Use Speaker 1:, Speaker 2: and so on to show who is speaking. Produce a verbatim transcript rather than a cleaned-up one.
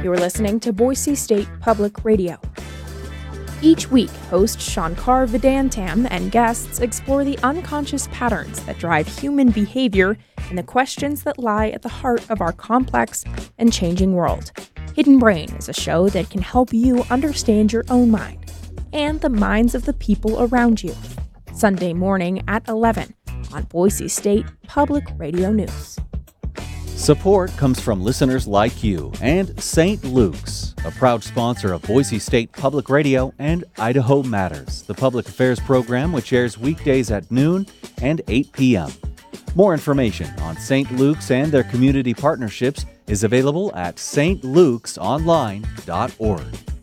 Speaker 1: You're listening to Boise State Public Radio. Each week, host Shankar Vedantam and guests explore the unconscious patterns that drive human behavior and the questions that lie at the heart of our complex and changing world. Hidden Brain is a show that can help you understand your own mind and the minds of the people around you. Sunday morning at eleven on Boise State Public Radio News.
Speaker 2: Support comes from listeners like you and Saint Luke's, a proud sponsor of Boise State Public Radio and Idaho Matters, the public affairs program which airs weekdays at noon and eight p.m. More information on Saint Luke's and their community partnerships is available at s t lukes online dot org.